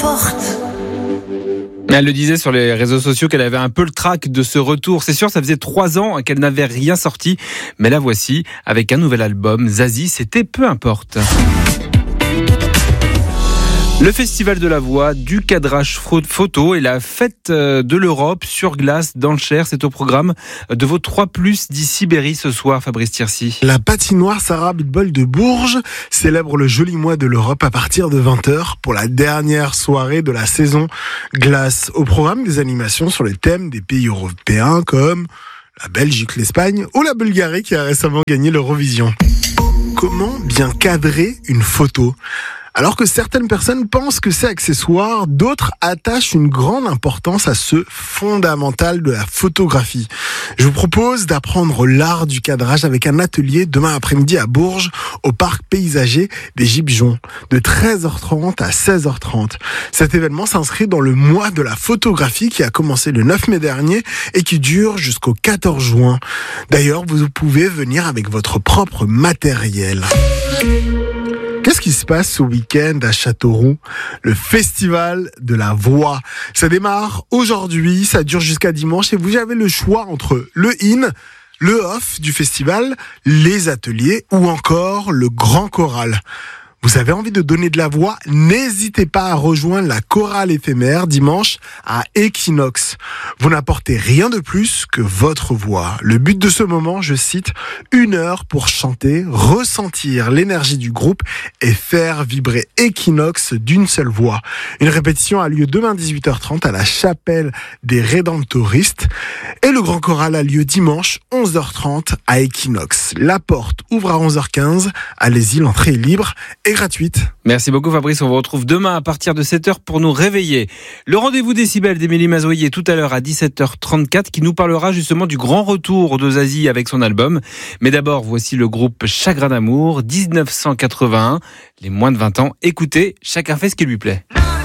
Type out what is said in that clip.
porte. Elle le disait sur les réseaux sociaux qu'elle avait un peu le trac de ce retour. C'est sûr, ça faisait 3 ans qu'elle n'avait rien sorti. Mais la voici, avec un nouvel album. Zazie, c'était Peu importe. Le Festival de la Voix, du cadrage photo et la fête de l'Europe sur glace dans le Cher. C'est au programme de vos 3+ d'ici Berry ce soir, Fabrice Tircy. La patinoire Sarah Abitbol de Bourges célèbre le joli mois de l'Europe à partir de 20h pour la dernière soirée de la saison glace. Au programme, des animations sur les thèmes des pays européens comme la Belgique, l'Espagne ou la Bulgarie qui a récemment gagné l'Eurovision. Comment bien cadrer une photo ? Alors que certaines personnes pensent que c'est accessoire, d'autres attachent une grande importance à ce fondamental de la photographie. Je vous propose d'apprendre l'art du cadrage avec un atelier demain après-midi à Bourges, au parc paysager des Gibjons, de 13h30 à 16h30. Cet événement s'inscrit dans le mois de la photographie qui a commencé le 9 mai dernier et qui dure jusqu'au 14 juin. D'ailleurs, vous pouvez venir avec votre propre matériel. Qu'est-ce qui se passe ce week-end à Châteauroux ? Le Festival de la Voix. Ça démarre aujourd'hui, ça dure jusqu'à dimanche et vous avez le choix entre le in, le off du festival, les ateliers ou encore le grand choral. Vous avez envie de donner de la voix ? N'hésitez pas à rejoindre la chorale éphémère dimanche à Equinox. Vous n'apportez rien de plus que votre voix. Le but de ce moment, je cite, 1 heure pour chanter, ressentir l'énergie du groupe et faire vibrer Equinox d'une seule voix. Une répétition a lieu demain 18h30 à la chapelle des Rédemptoristes et le grand choral a lieu dimanche 11h30 à Equinox. La porte ouvre à 11h15. Allez-y, l'entrée est libre et gratuite. Merci beaucoup Fabrice, on vous retrouve demain à partir de 7h pour nous réveiller. Le rendez-vous décibel d'Émilie Mazoyer tout à l'heure à 17h34 qui nous parlera justement du grand retour de Zazie avec son album. Mais d'abord, voici le groupe Chagrin d'amour, 1981, les moins de 20 ans. Écoutez, chacun fait ce qui lui plaît.